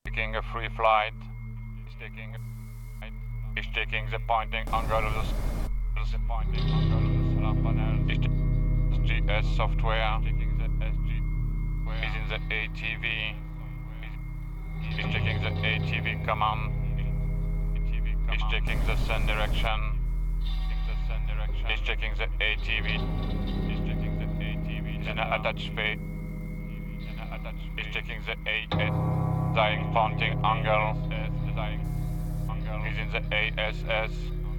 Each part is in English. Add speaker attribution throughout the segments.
Speaker 1: taking a free flight. He's taking the pointing angle of the solar panel. SGS software. He's in the ATV. He's checking the ATV command. He's checking the sun direction. He's checking the ATV. He's in an attached phase. He's checking the desiring pointing angle. He's in the ASS.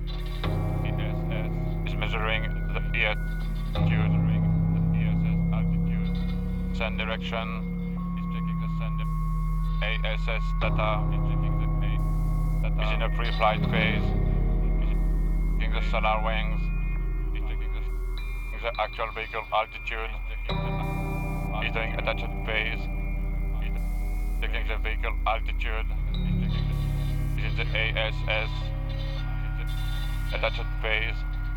Speaker 1: He's measuring the altitude. Sun direction. He's checking the sun ASS data. He's in a pre-flight phase. He's checking the solar wings. He's checking the actual vehicle altitude. He's doing attached phase. He's checking the vehicle altitude. He's in the ASS. Attached phase.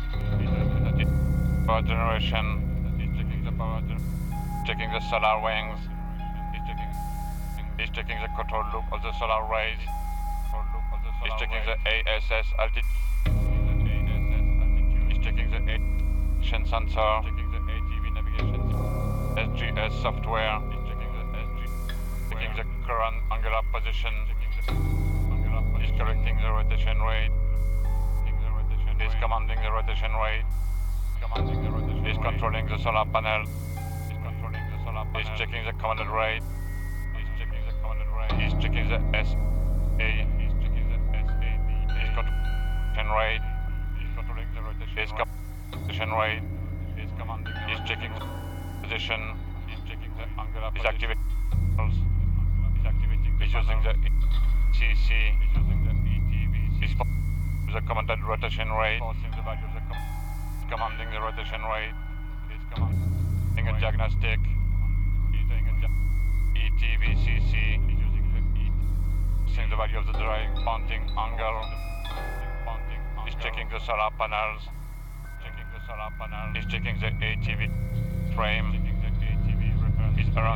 Speaker 1: Power generation. He's checking the power. Checking the solar wings. He's checking the control loop of the solar rays. He's checking the ASS altitude. He's checking the action sensor. Checking the ATV navigation. SGS software. Checking the current angular position. He's correcting the rotation rate. He's commanding the rotation rate. He's controlling the solar panel. He's checking the commanded rate. He's checking the SA. He's controlling rate. He's controlling the rotation rate. He's checking the position. He's activating. He's using the CC. He's the commanded rotation rate. He's commanding the rotation rate. He's commanding a diagnostic. ETVCC. Using the value of the direct pointing angle. He's checking the solar panels. He's checking the ATV frame. He's around.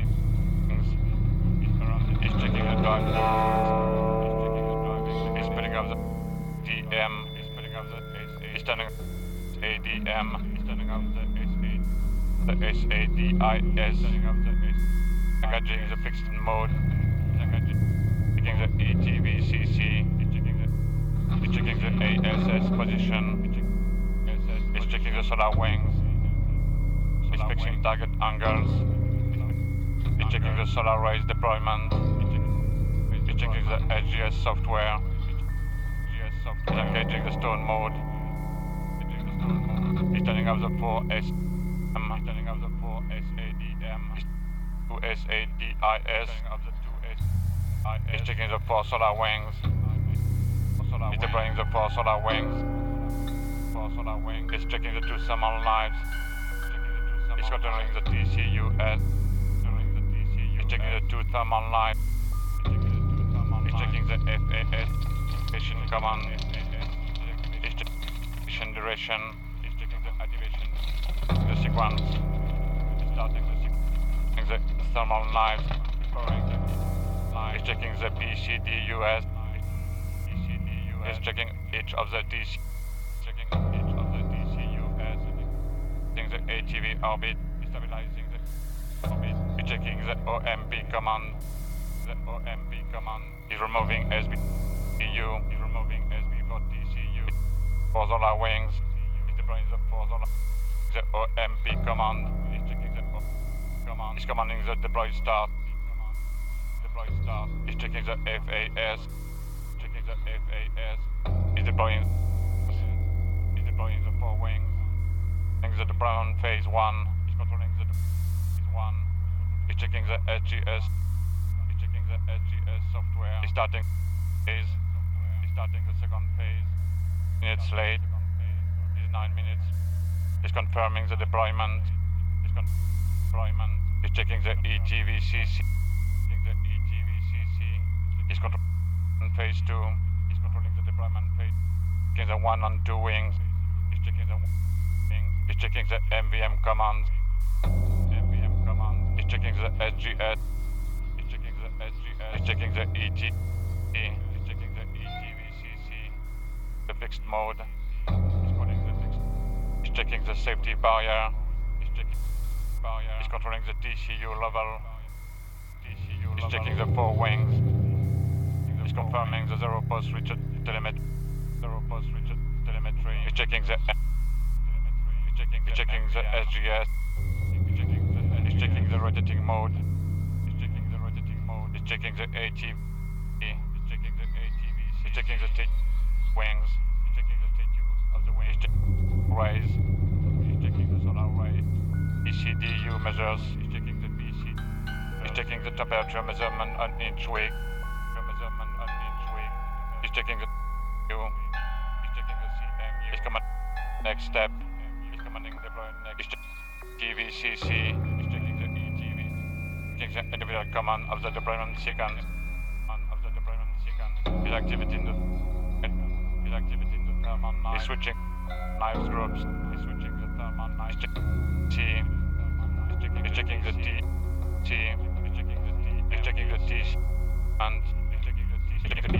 Speaker 1: He's checking the drive. He's putting up the DM. He's turning ADM. He's turning up the SADIS. Engaging the fixed mode. Checking the ETVCC. He's checking the ASS position. He's checking the solar wings. He's fixing target angles. He's checking the solar rays deployment. He's checking the SGS software. He's engaging the stone mode. He's turning up the 4S. He's turning up the 4SADM. 2SADIS. He's checking the 4 solar wings. He's deploying the 4 solar wings. He's checking the 2 thermal knives. He's controlling the TCUS. He's checking the 2 thermal knives. He's checking the FAS mission command. He's checking mission duration. He's checking the activation, the sequence. He's starting the thermal knives. He's checking the PCDUS. He's checking each of the TCUS. Checking the ATV orbit. He's stabilizing the orbit. He's checking the OMP command. He's removing SBU. He's removing SB for TCU. 4 solar wings. He's deploying the 4 solar. The OMP command. He's checking the command. He's commanding the deploy start. He's checking the FAS. He's deploying the 4 wings. The deployment phase 1. He's controlling the phase 1. He's checking the SGS. Software. He's starting the second phase. Minutes late. He's 9 minutes. He's confirming the deployment. He's checking the ETVCC. He's controlling phase 2. He's controlling the deployment phase. Checking the 1 and 2 wings. He's checking the wings. He's checking the MVM commands. He's checking the SGS. He's checking the ET. He's checking the ETVCC. The fixed mode. He's calling the fixed. He's checking the safety barrier. He's checking barrier. He's controlling the TCU level. He's checking the 4 wings. He's confirming the 0 post reached telemetry. 0 post reached telemetry. He's checking the. He's checking the SGS. He's checking the rotating mode. He's checking the rotating mode. He's checking the ATV. He's checking the ATVC. He's checking the state wings. He's checking the statue of the wings. He's checking rays. He's checking the solar ray. ECDU measures. He's checking the BC. He's checking the temperature measurement on each week. Measurement on each week. He's checking the U. He's checking the CMU. He's commanding next step. He's commanding deploy next. TVCC. He's checking the ETV. Checking the individual command of the deployment sequence. Of the deployment sequence. His activity in the. His activity in the thermal knife. He's switching knives groups. He's switching the thermal knife. T. He's checking the T.